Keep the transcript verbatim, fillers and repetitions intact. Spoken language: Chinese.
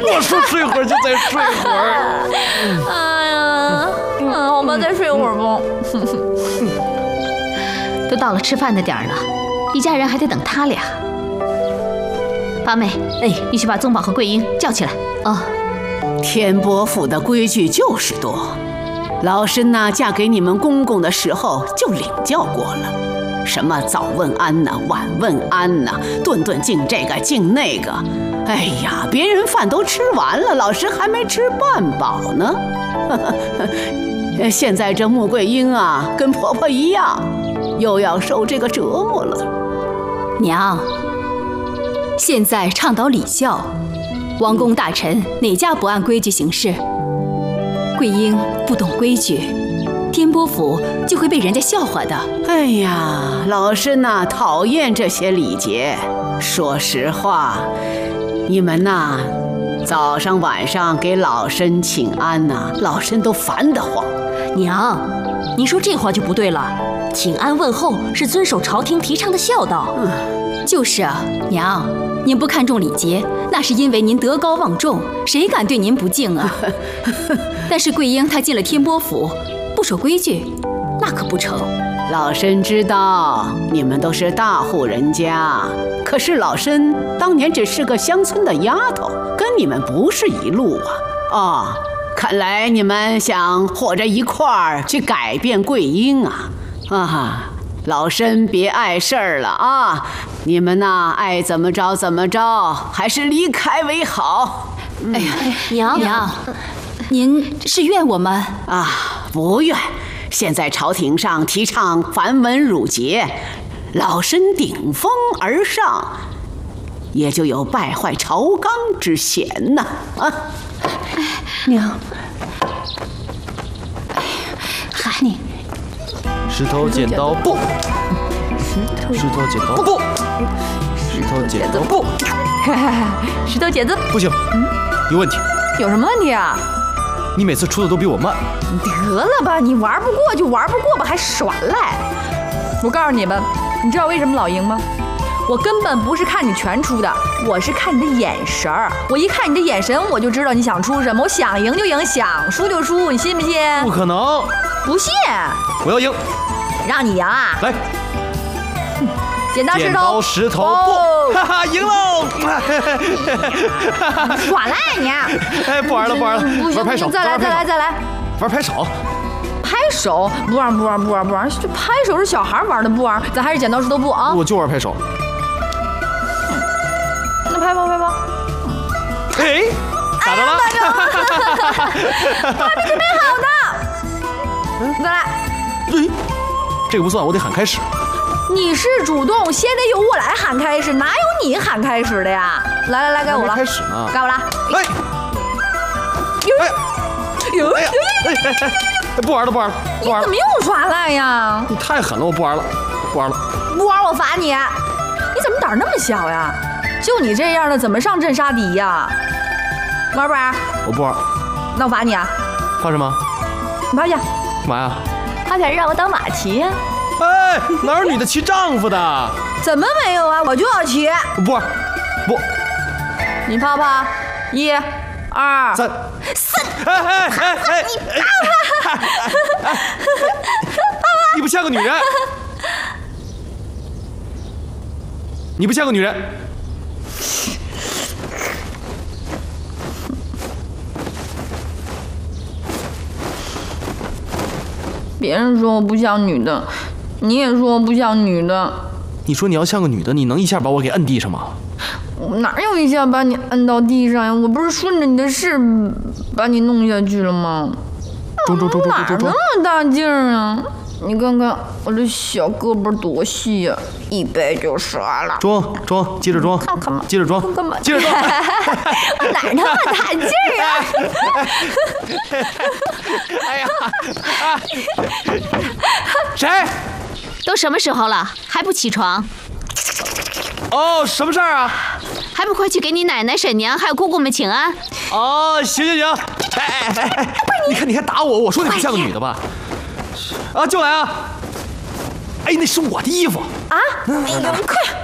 我说睡会儿就再睡会儿。 哎呀，嗯，好吧，再睡会儿吧。 都到了吃饭的点儿了，一家人还得等他俩。八妹，哎，你去把宗宝和桂英叫起来。 哦，天波府的规矩就是多，老身呐，嫁给你们公公的时候就领教过了，什么早问安呐，晚问安呐，顿顿敬这个敬那个。哎呀，别人饭都吃完了，老身还没吃半饱呢。现在这穆桂英啊，跟婆婆一样，又要受这个折磨了。 娘，现在倡导礼教，王公大臣哪家不按规矩行事？桂英不懂规矩，天波府就会被人家笑话的。 哎呀，老身呐、啊，讨厌这些礼节。说实话，你们呐、啊，早上晚上给老身请安呐、啊，老身都烦得慌。 娘，您说这话就不对了。请安问候是遵守朝廷提倡的孝道。 嗯， 就是啊，娘，您不看重礼节，那是因为您德高望重，谁敢对您不敬啊？但是桂英她进了天波府，不守规矩，那可不成。 老身知道你们都是大户人家，可是老身当年只是个乡村的丫头，跟你们不是一路啊！哦，看来你们想伙着一块儿去改变桂英啊！啊，老身别碍事儿了啊！你们呐，爱怎么着怎么着，还是离开为好。 哎呀，娘娘，您是怨我们啊？不怨。现在朝廷上提倡繁文缛节，老身顶风而上，也就有败坏朝纲之嫌呐！啊， 娘，哎呀，喊你。 石头剪刀布，石头剪刀布，石头剪刀布， 石头剪子， 不行，有问题。 有什么问题啊？ 你每次出的都比我慢。 得了吧，你玩不过就玩不过吧，还耍赖。我告诉你们，你知道为什么老赢吗？我根本不是看你拳出的，我是看你的眼神儿。我一看你的眼神，我就知道你想出什么。我想赢就赢，想输就输，你信不信？ 不可能！ 不信？ 我要赢！ 让你赢啊！ 来， 剪刀石头， 剪刀石头布，哈哈，赢喽！ 耍赖你！ 哎，不玩了，不玩了， 不行， 玩拍手， 再来，再来，再来， 玩拍手。 拍手不玩，不玩，不玩，不玩。这拍手是小孩玩的，不玩。咱还是剪刀石头布啊！ 我就玩拍手。 那拍吧，拍吧。 哎，咋的了？ 画面准备好的。再来。 哎，这个不算，我得喊开始。 你是主动，先得由我来喊开始，哪有你喊开始的呀？来来来，该我了。 开始呢？ 该我了。 哎， 有有有有！ 不玩了，不玩了，不玩了！ 你怎么又耍赖呀？ 你太狠了，我不玩了，不玩了。 不玩我罚你！你怎么胆儿那么小呀？就你这样的，怎么上阵杀敌呀？玩不玩？ 我不玩。 那我罚你啊！ 罚什么？ 你趴下。 干嘛呀？ 他想让我当马骑呀！ 哎，哪有女的骑丈夫的？ 怎么没有啊？我就要骑。 不玩，不。 你怕不怕？一、二、 三、 四。 哎哎哎哎！你怕怕？你不像个女人。你不像个女人。 别人说我不像女的，你也说我不像女的。 你说你要像个女的，你能一下把我给摁地上吗？ 我哪有一下把你摁到地上呀？我不是顺着你的势把你弄下去了吗？ 中中中中中中中！ 哪那么大劲儿啊？你看看我这小胳膊多细呀、啊，一掰就折了。 装装，接着装， 看看嘛， 接着装， 看嘛， 接着装。 我哪那么大劲儿啊？ 哎呀！谁？ 都什么时候了，还不起床？ 哦，什么事儿啊？ 还不快去给你奶奶、婶娘还有姑姑们请安？ 哦，行行行。哎哎哎哎！你看你还打我，我说你不像个女的吧？啊，就来啊！哎，那是我的衣服啊！哎呦，快！